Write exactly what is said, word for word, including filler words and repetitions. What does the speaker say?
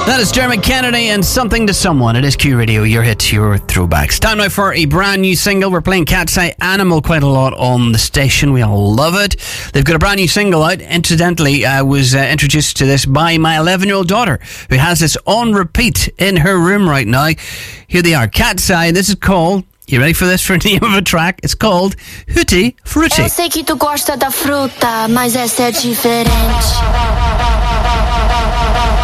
That is Dermot Kennedy and Something to Someone. It is Q Radio, your hits, your throwbacks. Time now for a brand new single. We're playing Cat's Eye Animal quite a lot on the station. We all love it. They've got a brand new single out. Incidentally, I was uh, introduced to this by my eleven-year-old daughter, who has this on repeat in her room right now. Here they are, Cat's Eye. This is called... You ready for this, for a name of a track? It's called Hootie Fruity. Eu sei que tu gosta da fruta, mas essa é diferente.